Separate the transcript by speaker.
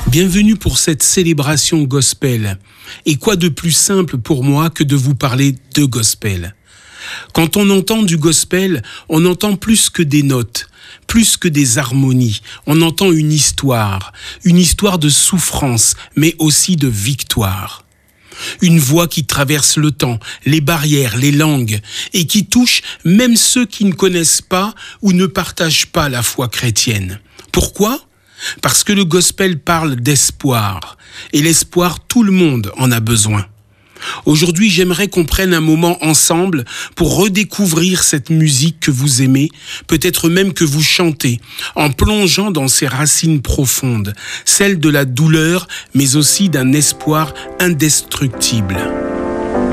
Speaker 1: Bienvenue pour cette célébration gospel. Et quoi de plus simple pour moi que de vous parler de gospel ? Quand on entend du gospel, on entend plus que des notes, plus que des harmonies. On entend une histoire de souffrance, mais aussi de victoire. Une voix qui traverse le temps, les barrières, les langues, et qui touche même ceux qui ne connaissent pas ou ne partagent pas la foi chrétienne. Pourquoi ? Parce que le gospel parle d'espoir, et l'espoir, tout le monde en a besoin. Aujourd'hui, j'aimerais qu'on prenne un moment ensemble pour redécouvrir cette musique que vous aimez, peut-être même que vous chantez, en plongeant dans ses racines profondes, celles de la douleur, mais aussi d'un espoir indestructible.